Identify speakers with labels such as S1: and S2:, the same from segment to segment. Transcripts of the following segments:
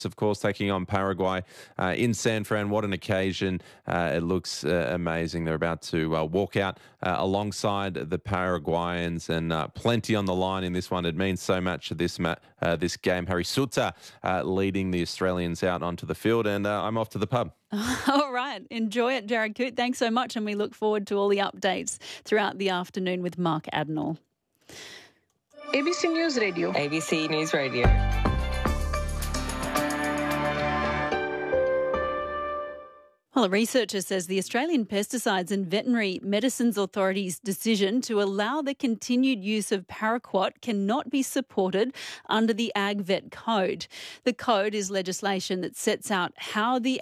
S1: of course, taking on Paraguay in San Fran. What an occasion. It looks amazing. They're about to walk out alongside the Paraguayans, and plenty on the line in this one. It means so much to this game. Harry Suter leading the Australians out onto the field, and I'm off to the pub.
S2: All right. Enjoy it, Jared Coote. Thanks so much, and we look forward to all the updates throughout the afternoon with Mark Adnall.
S3: ABC News Radio.
S4: ABC News Radio.
S2: Well, a researcher says the Australian Pesticides and Veterinary Medicines Authority's decision to allow the continued use of paraquat cannot be supported under the AgVet Code. The code is legislation that sets out how the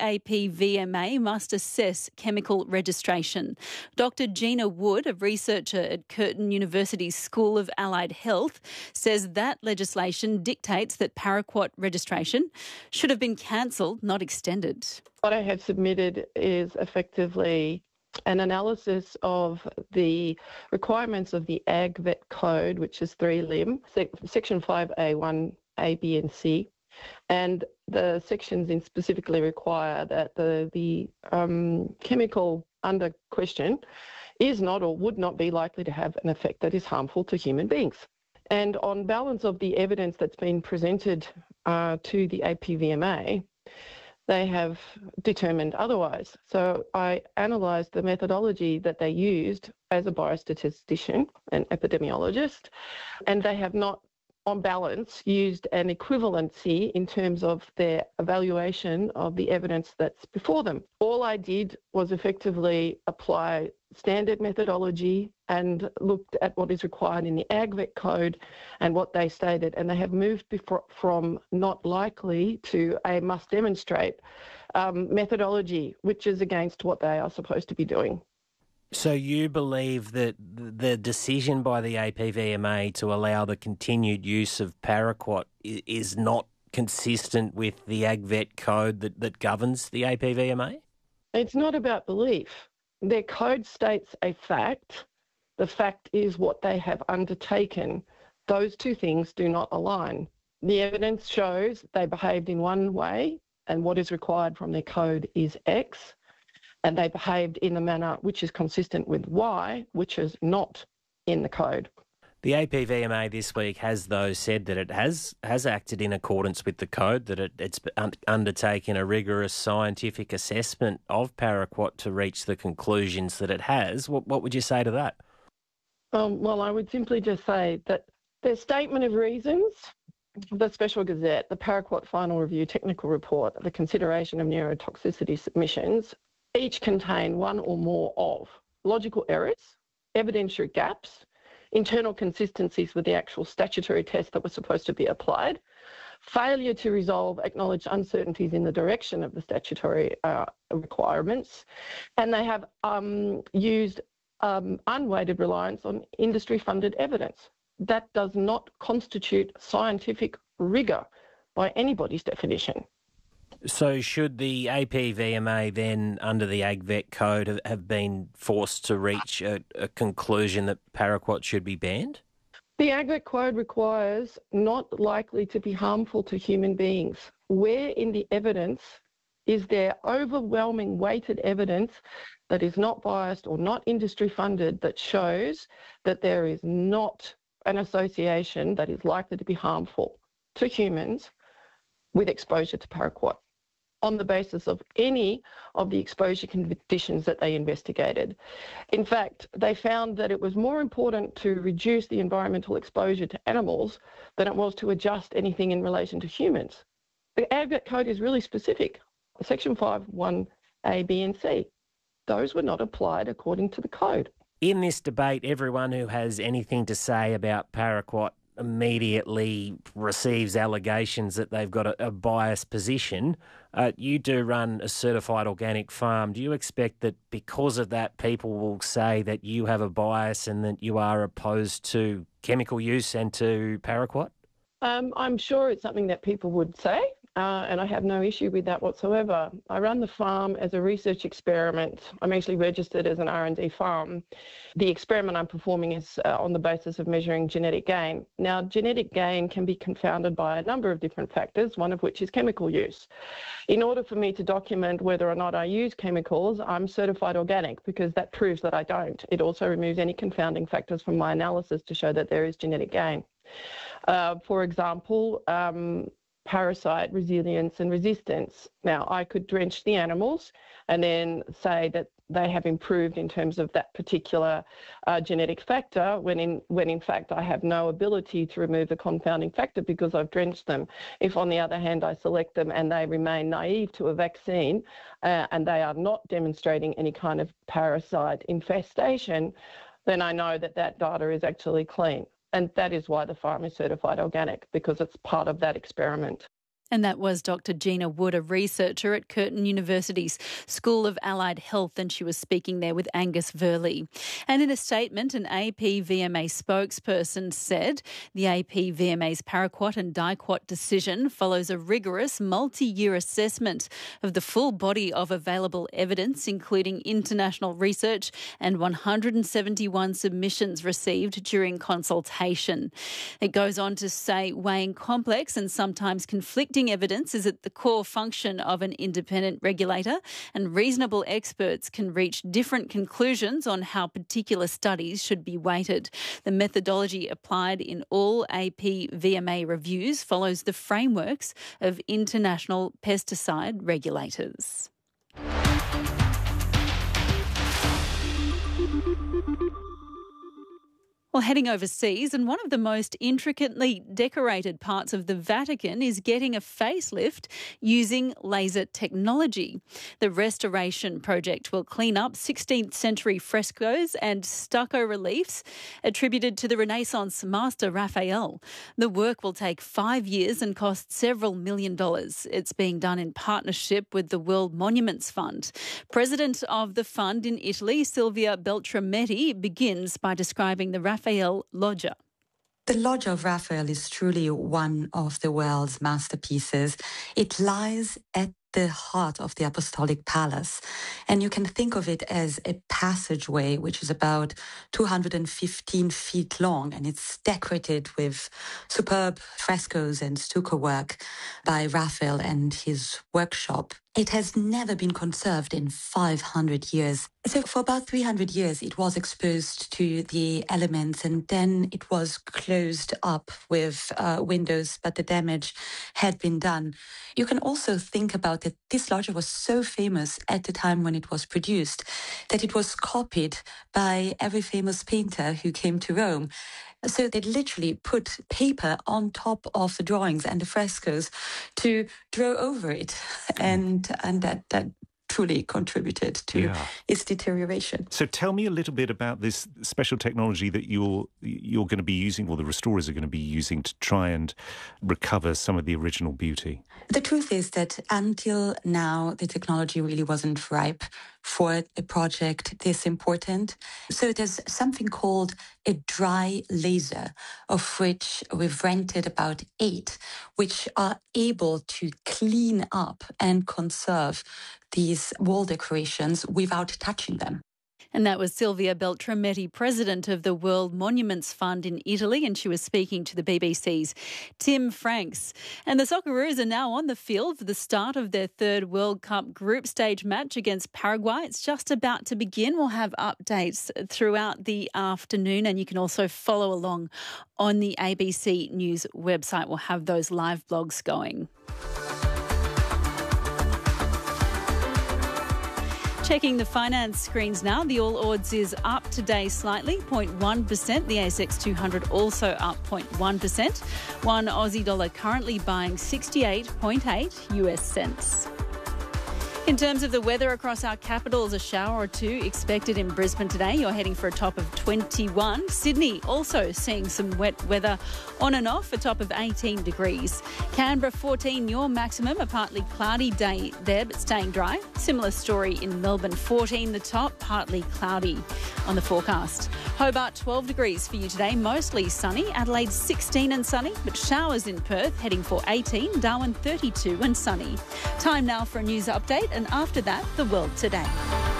S2: APVMA must assess chemical registration. Dr. Gina Wood, a researcher at Curtin University's School of Allied Health, says that legislation dictates that paraquat registration should have been cancelled, not extended.
S5: What I have submitted is effectively an analysis of the requirements of the AgVet Code, which is 3LIM, Section 5A1, A, B and C. And the sections specifically require that the chemical under question is not or would not be likely to have an effect that is harmful to human beings. And on balance of the evidence that's been presented to the APVMA, they have determined otherwise. So I analysed the methodology that they used as a biostatistician and epidemiologist, and they have not, on balance, used an equivalency in terms of their evaluation of the evidence that's before them. All I did was effectively apply standard methodology and looked at what is required in the AgVet Code and what they stated, and they have moved from not likely to a must demonstrate methodology, which is against what they are supposed to be doing.
S6: So you believe that the decision by the APVMA to allow the continued use of paraquat is not consistent with the AgVet Code that governs the APVMA?
S5: It's not about belief. Their code states a fact. The fact is what they have undertaken. Those two things do not align. The evidence shows they behaved in one way, and what is required from their code is X, and they behaved in a manner which is consistent with Y, which is not in the code.
S6: The APVMA this week has, though, said that it has acted in accordance with the code, that it's undertaken a rigorous scientific assessment of paraquat to reach the conclusions that it has. What would you say to that?
S5: Well, I would simply just say that their statement of reasons, the Special Gazette, the paraquat final review technical report, the consideration of neurotoxicity submissions, each contain one or more of logical errors, evidentiary gaps, internal consistencies with the actual statutory test that was supposed to be applied, failure to resolve acknowledged uncertainties in the direction of the statutory requirements, and they have used unweighted reliance on industry-funded evidence. That does not constitute scientific rigour by anybody's definition.
S6: So should the APVMA then, under the AgVet Code, have been forced to reach a conclusion that paraquat should be banned?
S5: The AgVet Code requires not likely to be harmful to human beings. Where in the evidence is there overwhelming weighted evidence that is not biased or not industry funded that shows that there is not an association that is likely to be harmful to humans with exposure to paraquat on the basis of any of the exposure conditions that they investigated. In fact, they found that it was more important to reduce the environmental exposure to animals than it was to adjust anything in relation to humans. The AgVet Code is really specific. Section 5(1)(a), B and C. Those were not applied according to the code.
S6: In this debate, everyone who has anything to say about paraquat immediately receives allegations that they've got a biased position. You do run a certified organic farm. Do you expect that because of that, people will say that you have a bias and that you are opposed to chemical use and to paraquat?
S5: I'm sure it's something that people would say. and I have no issue with that whatsoever. I run the farm as a research experiment. I'm actually registered as an R&D farm. The experiment I'm performing is on the basis of measuring genetic gain. Now, genetic gain can be confounded by a number of different factors, one of which is chemical use. In order for me to document whether or not I use chemicals, I'm certified organic because that proves that I don't. It also removes any confounding factors from my analysis to show that there is genetic gain. For example, parasite resilience and resistance. Now, I could drench the animals and then say that they have improved in terms of that particular genetic factor when in fact I have no ability to remove the confounding factor because I've drenched them. If on the other hand I select them and they remain naive to a vaccine and they are not demonstrating any kind of parasite infestation, then I know that that data is actually clean. And that is why the farm is certified organic, because it's part of that experiment.
S2: And that was Dr. Gina Wood, a researcher at Curtin University's School of Allied Health, and she was speaking there with Angus Verley. And in a statement, an AP-VMA spokesperson said the AP-VMA's paraquat and diquat decision follows a rigorous multi-year assessment of the full body of available evidence, including international research and 171 submissions received during consultation. It goes on to say weighing complex and sometimes conflicting evidence is at the core function of an independent regulator, and reasonable experts can reach different conclusions on how particular studies should be weighted. The methodology applied in all AP-VMA reviews follows the frameworks of international pesticide regulators. Well, heading overseas, and one of the most intricately decorated parts of the Vatican is getting a facelift using laser technology. The restoration project will clean up 16th century frescoes and stucco reliefs attributed to the Renaissance master Raphael. The work will take 5 years and cost several $1 million. It's being done in partnership with the World Monuments Fund. President of the fund in Italy, Silvia Beltrametti, begins by describing the Raphael Loggia.
S4: The Loggia of Raphael is truly one of the world's masterpieces. It lies at the heart of the Apostolic Palace, and you can think of it as a passageway which is about 215 feet long, and it's decorated with superb frescoes and stucco work by Raphael and his workshop. It has never been conserved in 500 years. So for about 300 years, it was exposed to the elements, and then it was closed up with windows, but the damage had been done. You can also think about that this loggia was so famous at the time when it was produced that it was copied by every famous painter who came to Rome. So they literally put paper on top of the drawings and the frescoes to draw over it, and that truly contributed to its deterioration.
S7: So tell me a little bit about this special technology that you're going to be using, or the restorers are going to be using, to try and recover some of the original beauty.
S4: The truth is that until now, the technology really wasn't ripe for a project this important. So there's something called a dry laser, of which we've rented about 8, which are able to clean up and conserve these wall decorations without touching them.
S2: And that was Silvia Beltrametti, president of the World Monuments Fund in Italy, and she was speaking to the BBC's Tim Franks. And the Socceroos are now on the field for the start of their third World Cup group stage match against Paraguay. It's just about to begin. We'll have updates throughout the afternoon, and you can also follow along on the ABC News website. We'll have those live blogs going. Checking the finance screens now. The All Ords is up today slightly, 0.1%. The ASX 200 also up 0.1%. One Aussie dollar currently buying 68.8 US cents. In terms of the weather across our capitals, a shower or two expected in Brisbane today. You're heading for a top of 21. Sydney also seeing some wet weather on and off, a top of 18 degrees. Canberra 14, your maximum, a partly cloudy day there but staying dry. Similar story in Melbourne 14, the top, partly cloudy on the forecast. Hobart 12 degrees for you today, mostly sunny. Adelaide 16 and sunny, but showers in Perth, heading for 18. Darwin 32 and sunny. Time now for a news update, and after that, the world today.